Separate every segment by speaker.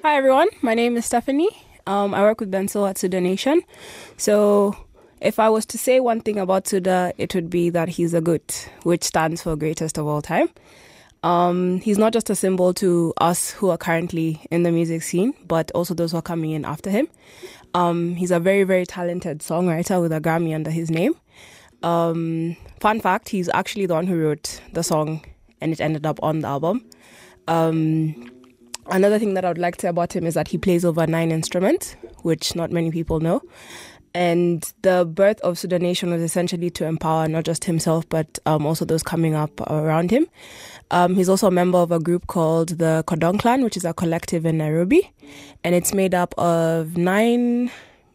Speaker 1: Hi everyone, my name is Stephanie. I work with Bensoul at Suda Nation. So if I was to say one thing about Suda, it would be that he's a GOAT, which stands for greatest of all time. He's not just a symbol to us who are currently in the music scene, but also those who are coming in after him. He's a very, very talented songwriter with a Grammy under his name. Fun fact, he's actually the one who wrote the song and it ended up on the album. Another thing that I would like to say about him is that he plays over 9 instruments, which not many people know. And the birth of Suda Nation was essentially to empower not just himself, but also those coming up around him. He's also a member of a group called the Kodong Clan, which is a collective in Nairobi. And it's made up of 7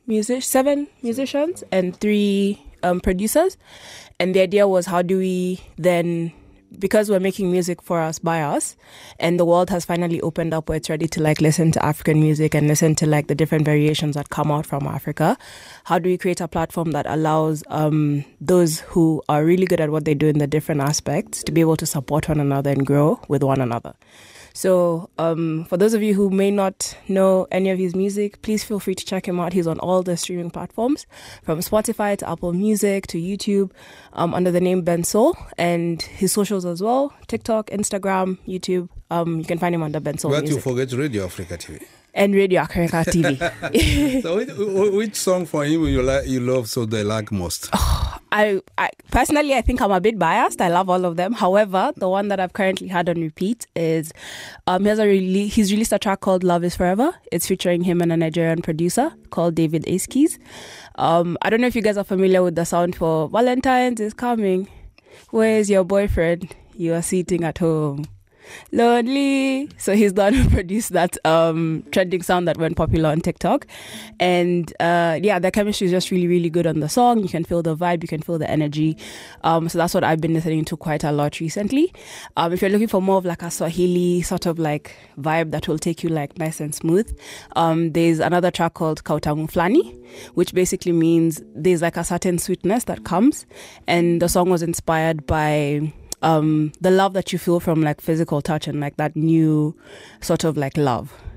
Speaker 1: musicians and 3 producers. And the idea was, how do we then, because we're making music for us, by us, and the world has finally opened up where it's ready to listen to African music and listen to the different variations that come out from Africa, how do we create a platform that allows those who are really good at what they do in the different aspects to be able to support one another and grow with one another? So for those of you who may not know any of his music, please feel free to check him out. He's on all the streaming platforms, from Spotify to Apple Music to YouTube, under the name Bensoul, and his socials as well: TikTok, Instagram, YouTube. You can find him under Bensoul
Speaker 2: But
Speaker 1: Music.
Speaker 2: you forget Radio Africa TV.
Speaker 1: And Radio Africa TV.
Speaker 2: So which song for him you love so they like most?
Speaker 1: I personally, I think I'm a bit biased. I love all of them. However, the one that I've currently had on repeat is he's released a track called Love Is Forever. It's featuring him and a Nigerian producer called David Askis. I don't know if you guys are familiar with the sound for Valentine's is coming. Where's your boyfriend? You are sitting at home. Lonely. So he's the one who produced that trending sound that went popular on TikTok. And the chemistry is just really, really good on the song. You can feel the vibe, you can feel the energy. So that's what I've been listening to quite a lot recently. If you're looking for more of a Swahili sort of vibe that will take you nice and smooth, there's another track called Kautamu Flani, which basically means there's a certain sweetness that comes. And the song was inspired by the love that you feel from physical touch and that new sort of love.